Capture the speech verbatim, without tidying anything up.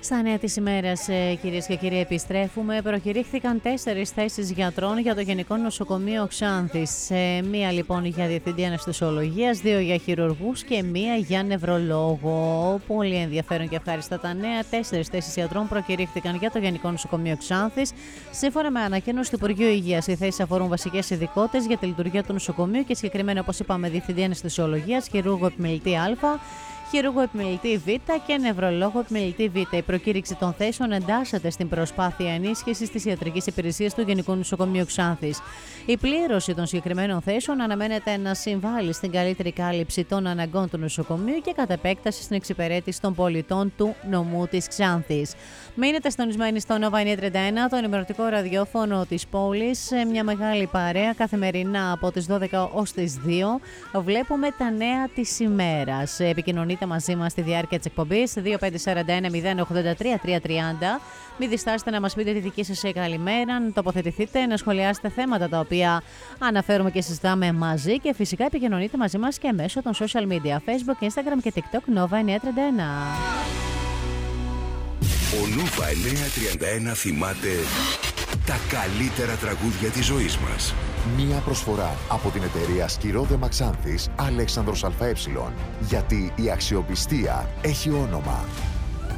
Στα νέα της ημέρας, κυρίες και κύριοι, επιστρέφουμε. Προκηρύχθηκαν τέσσερις θέσεις γιατρών για το Γενικό Νοσοκομείο Ξάνθης. Μία λοιπόν για διευθυντή αναισθησιολογίας, δύο για χειρουργούς και μία για νευρολόγο. Πολύ ενδιαφέρον και ευχάριστα τα νέα. Τέσσερις θέσεις γιατρών προκηρύχθηκαν για το Γενικό Νοσοκομείο Ξάνθης. Σύμφωνα με ανακοίνωση του Υπουργείου Υγείας, οι θέσεις αφορούν βασικές ειδικότητες για τη λειτουργία του νοσοκομείου και συγκεκριμένα, όπως είπαμε, διευθυντή αναισθησιολογίας, χειρούργο επιμελητή Α, χειρούργο επιμελητή Β και νευρολόγο επιμελητή Β. Η προκήρυξη των θέσεων εντάσσεται στην προσπάθεια ενίσχυσης της ιατρικής υπηρεσίας του Γενικού Νοσοκομείου Ξάνθης. Η πλήρωση των συγκεκριμένων θέσεων αναμένεται να συμβάλλει στην καλύτερη κάλυψη των αναγκών του νοσοκομείου και κατ' επέκταση στην εξυπηρέτηση των πολιτών του νομού της Ξάνθης. Μείνετε συντονισμένοι στο Nova εννιακόσια τριάντα ένα, το ενημερωτικό ραδιόφωνο της πόλης. Μια μεγάλη παρέα καθημερινά από τις δώδεκα ως τις δύο. Βλέπουμε τα νέα της ημέρας. Επικοινωνείτε μαζί μας στη διάρκεια της εκπομπής δύο πέντε τέσσερα ένα μηδέν ογδόντα τρία τριακόσια τριάντα. Μην διστάσετε να μας πείτε τη δική σας καλημέρα, να τοποθετηθείτε, να σχολιάσετε θέματα τα οποία αναφέρουμε και συζητάμε μαζί και φυσικά επικοινωνείτε μαζί μας και μέσω των social media Facebook, Instagram και TikTok Nova εννιακόσια τριάντα ένα. Ο Nova εννιακόσια τριάντα ένα θυμάται τα καλύτερα τραγούδια της ζωής μας. Μία προσφορά από την εταιρεία Σκυρόδεμα Ξάνθης Αλέξανδρος ΑΕ. Γιατί η αξιοπιστία έχει όνομα.